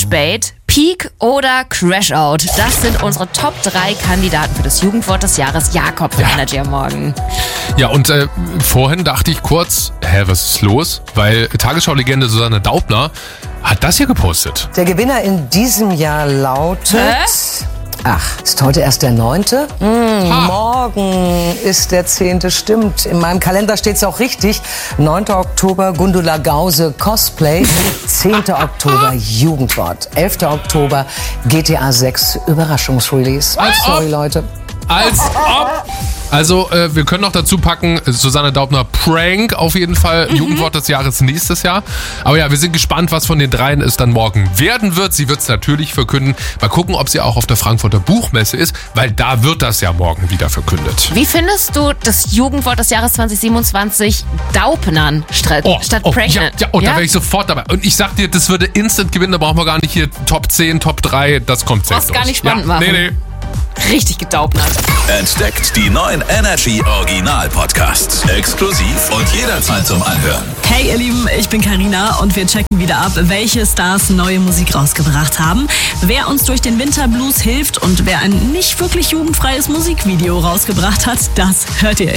Clickbait, Peak oder Crashout. Das sind unsere Top 3 Kandidaten für das Jugendwort des Jahres. Jakob von Energy am Morgen. Ja, und vorhin dachte ich kurz, was ist los? Weil Tagesschau-Legende Susanne Daubner hat das hier gepostet. Der Gewinner in diesem Jahr lautet... ist heute erst der 9.? Morgen ist der 10. Stimmt. In meinem Kalender steht es auch richtig. 9. Oktober Gundula Gause Cosplay. 10. Oktober Jugendwort. 11. Oktober GTA 6 Überraschungsrelease. Sorry, Leute. Als ob. Also, wir können noch dazu packen, Susanne Daubner Prank auf jeden Fall, Jugendwort des Jahres nächstes Jahr. Aber ja, wir sind gespannt, was von den dreien es dann morgen werden wird. Sie wird es natürlich verkünden. Mal gucken, ob sie auch auf der Frankfurter Buchmesse ist, weil da wird das ja morgen wieder verkündet. Wie findest du das Jugendwort des Jahres 2027 Daubnern statt Pregnant? Da wäre ich sofort dabei. Und ich sag dir, das würde instant gewinnen, da brauchen wir gar nicht hier Top 10, Top 3, das kommt safe durch. Gar nicht spannend machen. Nee. Richtig gedaubnert. Entdeckt die neuen Energy Original Podcasts. Exklusiv und jederzeit zum Anhören. Hey ihr Lieben, ich bin Carina und wir checken wieder ab, welche Stars neue Musik rausgebracht haben, wer uns durch den Winterblues hilft und wer ein nicht wirklich jugendfreies Musikvideo rausgebracht hat, das hört ihr